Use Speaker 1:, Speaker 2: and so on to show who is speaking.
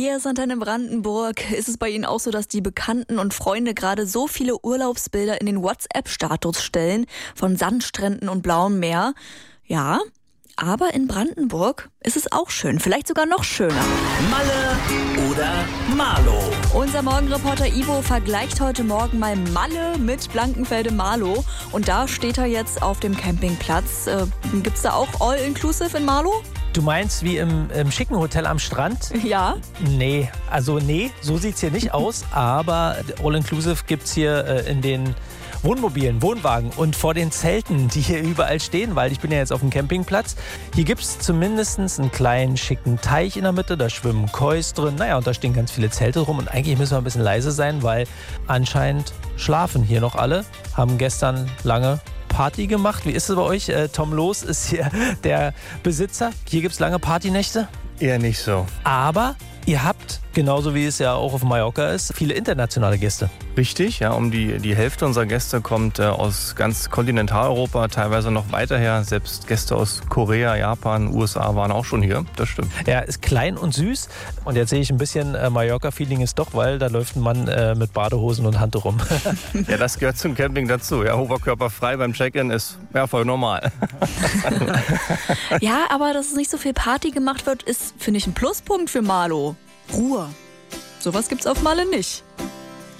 Speaker 1: Wir sind dann in Brandenburg. Ist es bei Ihnen auch so, dass die Bekannten und Freunde gerade so viele Urlaubsbilder in den WhatsApp-Status stellen von Sandstränden und blauem Meer? Ja, aber in Brandenburg ist es auch schön, vielleicht sogar noch schöner.
Speaker 2: Malle oder Marlow?
Speaker 1: Unser Morgenreporter Ivo vergleicht heute Morgen mal Malle mit Blankenfelde-Marlow. Und da steht er jetzt auf dem Campingplatz. Gibt's da auch All-Inclusive in Marlow?
Speaker 3: Du meinst wie im schicken Hotel am Strand?
Speaker 1: Ja.
Speaker 3: Nee, so sieht's hier nicht aus. Aber All-Inclusive gibt's hier in den Wohnmobilen, Wohnwagen und vor den Zelten, die hier überall stehen, weil ich bin ja jetzt auf dem Campingplatz. Hier gibt's zumindest einen kleinen, schicken Teich in der Mitte, da schwimmen Kois drin. Naja, und da stehen ganz viele Zelte rum und eigentlich müssen wir ein bisschen leise sein, weil anscheinend schlafen hier noch alle, haben gestern lange Party gemacht. Wie ist es bei euch? Tom Loos ist hier der Besitzer. Hier gibt's lange Partynächte.
Speaker 4: Eher nicht so.
Speaker 3: Aber ihr habt, genauso wie es ja auch auf Mallorca ist, viele internationale Gäste.
Speaker 4: Richtig, ja, die Hälfte unserer Gäste kommt aus ganz Kontinentaleuropa, teilweise noch weiter her. Selbst Gäste aus Korea, Japan, USA waren auch schon hier, das stimmt.
Speaker 3: Ja, ist klein und süß und jetzt sehe ich ein bisschen Mallorca-Feeling ist doch, weil da läuft ein Mann mit Badehosen und Handtuch rum.
Speaker 4: Ja, das gehört zum Camping dazu. Ja, oberkörperfrei beim Check-in ist ja voll normal.
Speaker 1: Ja, aber dass es nicht so viel Party gemacht wird, ist, finde ich, ein Pluspunkt für Marlow. Ruhe. Sowas gibt's auf Malle nicht.